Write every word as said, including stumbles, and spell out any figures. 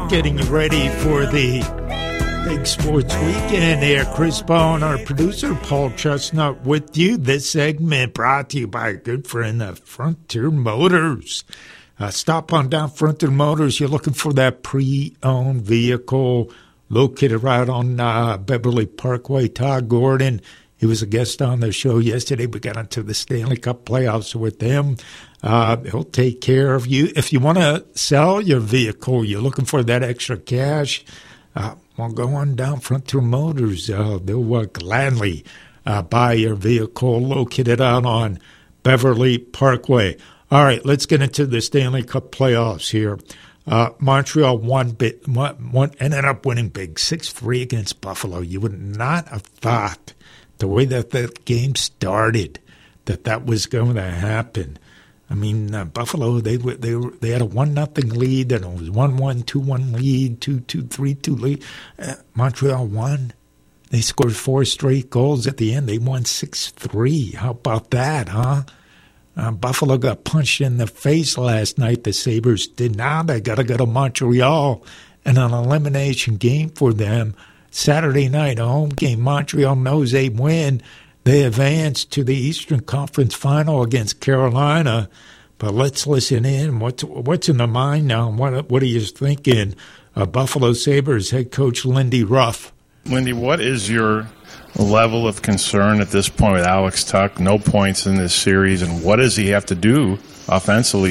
getting you ready for the big sports weekend here. Chris Bone, our producer, Paul Chestnut with you. This segment brought to you by a good friend of Frontier Motors. Uh, stop on down Frontier Motors. You're looking for that pre-owned vehicle located right on uh, Beverly Parkway. Todd Gordon, he was a guest on the show yesterday. We got into the Stanley Cup playoffs with him. Uh, he'll take care of you. If you want to sell your vehicle, you're looking for that extra cash, uh, well, go on down Frontier Motors. Uh, they'll uh, gladly uh, buy your vehicle located out on Beverly Parkway. All right, let's get into the Stanley Cup playoffs here. Uh, Montreal won, bit, won, won, ended up winning big, six three against Buffalo. You would not have thought, the way that that game started, that that was going to happen. I mean, uh, Buffalo, they they they had a one nothing lead, then it was one one, two one lead, two two, three two lead. Uh, Montreal won. They scored four straight goals at the end. They won six three. How about that, huh? Uh, Buffalo got punched in the face last night. The Sabres did not. They got to go to Montreal in an elimination game for them. Saturday night, a home game. Montreal knows they win. They advanced to the Eastern Conference Final against Carolina. But let's listen in. What's, what's in the mind now? What, what are you thinking? Uh, Buffalo Sabres head coach Lindy Ruff. Lindy, what is your level of concern at this point with Alex Tuch? No points in this series, and what does he have to do offensively